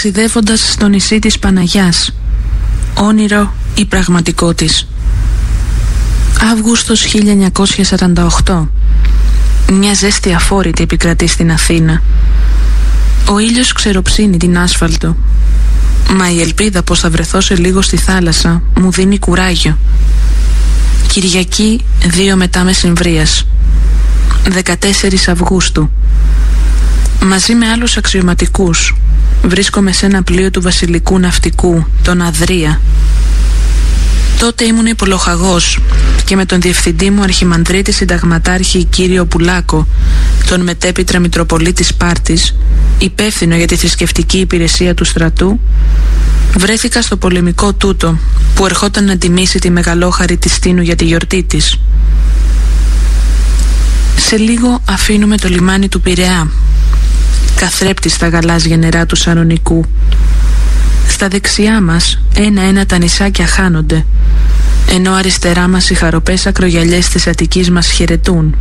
ταξιδεύοντας στο νησί της Παναγιάς, όνειρο ή πραγματικό της. Αύγουστος 1948. Μια ζέστη αφόρητη επικρατεί στην Αθήνα. Ο ήλιος ξεροψύνει την άσφαλτο, μα η ελπίδα πως θα βρεθώ σε λίγο στη θάλασσα μου δίνει κουράγιο. Κυριακή 2 μετά μεσημβρίας, 14 Αυγούστου. Μαζί με άλλους αξιωματικούς βρίσκομαι σε ένα πλοίο του βασιλικού ναυτικού, τον Αδρία. Τότε ήμουν υπολοχαγός και με τον διευθυντή μου αρχιμανδρίτη συνταγματάρχη κύριο Πουλάκο, τον μετέπειτρα Μητροπολίτη Σπάρτης, υπεύθυνο για τη θρησκευτική υπηρεσία του στρατού, βρέθηκα στο πολεμικό τούτο που ερχόταν να τιμήσει τη μεγαλόχαρη της Τίνου για τη γιορτή της. Σε λίγο αφήνουμε το λιμάνι του Πειραιά, καθρέπτει στα γαλάζια νερά του Σαρονικού. Στα δεξιά μας ένα-ένα τα νησάκια χάνονται, ενώ αριστερά μας οι χαροπές ακρογιαλιές της Αττικής μας χαιρετούν.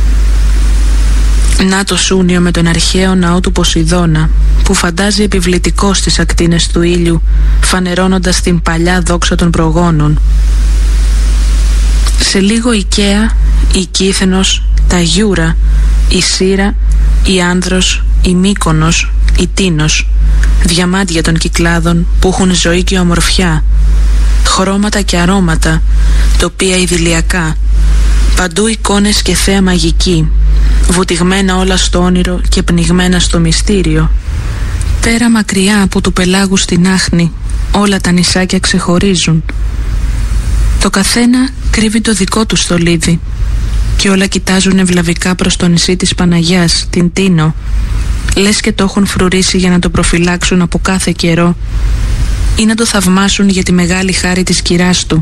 Να το Σούνιο με τον αρχαίο ναό του Ποσειδώνα, που φαντάζει επιβλητικό στις ακτίνες του ήλιου, φανερώνοντας την παλιά δόξα των προγόνων. Σε λίγο η Καία, η Κύθενος, τα Γιούρα, η Σύρα, η Άνδρος, η Μύκονος, η Τίνος, διαμάντια των Κυκλάδων που έχουν ζωή και ομορφιά, χρώματα και αρώματα, τοπία ιδηλιακά, παντού εικόνες και θέα μαγική, βουτυγμένα όλα στο όνειρο και πνιγμένα στο μυστήριο. Πέρα μακριά από του πελάγου στην άχνη, όλα τα νησάκια ξεχωρίζουν. Το καθένα κρύβει το δικό του στολίδι και όλα κοιτάζουν ευλαβικά προς το νησί της Παναγιάς, την Τίνο, λες και το έχουν φρουρήσει για να το προφυλάξουν από κάθε καιρό ή να το θαυμάσουν για τη μεγάλη χάρη της κυράς του.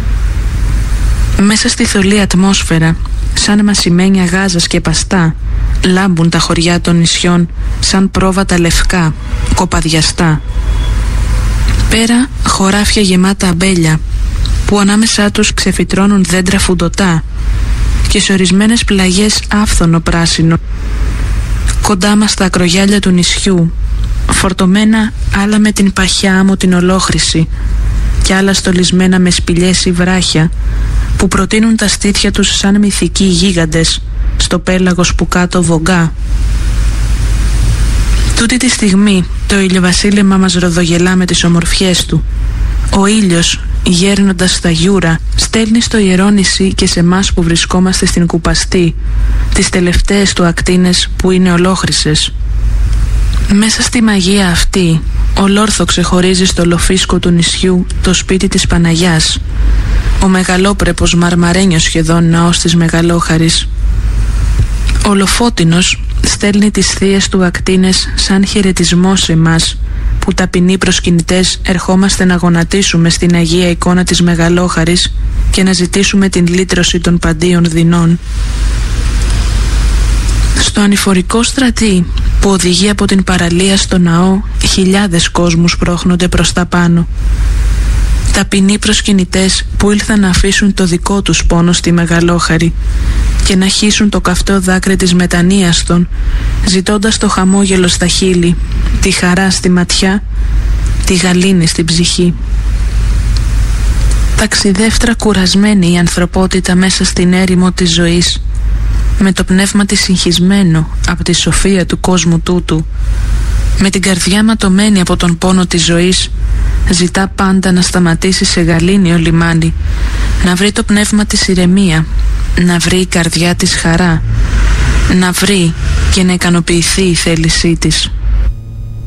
Μέσα στη θολή ατμόσφαιρα, σαν μασημένια γάζας και παστά, λάμπουν τα χωριά των νησιών σαν πρόβατα λευκά, κοπαδιαστά. Πέρα χωράφια γεμάτα αμπέλια που ανάμεσά τους ξεφυτρώνουν δέντρα φουντωτά και σε ορισμένες πλαγιές άφθονο πράσινο. Κοντά μας τα ακρογιάλια του νησιού, φορτωμένα άλλα με την παχιά άμμο την ολόχρηση και άλλα στολισμένα με σπηλιές ή βράχια που προτείνουν τα στήθια τους σαν μυθικοί γίγαντες στο πέλαγος που κάτω βογκά. Τούτη τη στιγμή το ηλιοβασίλεμα μας ροδογελά με τις ομορφιές του. Ο ήλιος, γέρνοντας στα Γιούρα, στέλνει στο ιερό νησί και σε εμάς που βρισκόμαστε στην Κουπαστή τις τελευταίες του ακτίνες που είναι ολόχρυσες. Μέσα στη μαγεία αυτή ολόρθο ξεχωρίζει στο λοφίσκο του νησιού το σπίτι της Παναγιάς, ο μεγαλόπρεπος μαρμαρένιος σχεδόν ναός της Μεγαλόχαρης. Ο Λοφότινος στέλνει τις θείες του ακτίνες σαν χαιρετισμό σε εμάς που ταπεινοί προσκυνητές ερχόμαστε να γονατίσουμε στην Αγία εικόνα της Μεγαλόχαρης και να ζητήσουμε την λύτρωση των παντίων δεινών. Στο ανηφορικό στρατή που οδηγεί από την παραλία στο ναό, χιλιάδες κόσμους πρόχνονται προς τα πάνω. Ταπεινοί προσκυνητές που ήλθαν να αφήσουν το δικό τους πόνο στη Μεγαλόχαρη και να χύσουν το καυτό δάκρυ της μετανοίας των, ζητώντας το χαμόγελο στα χείλη, τη χαρά στη ματιά, τη γαλήνη στην ψυχή. Ταξιδεύτρα κουρασμένη η ανθρωπότητα μέσα στην έρημο της ζωής, με το πνεύμα της συγχυσμένο από τη σοφία του κόσμου τούτου, με την καρδιά ματωμένη από τον πόνο της ζωής, ζητά πάντα να σταματήσει σε γαλήνιο λιμάνι, να βρει το πνεύμα της ηρεμία, να βρει η καρδιά της χαρά, να βρει και να ικανοποιηθεί η θέλησή της.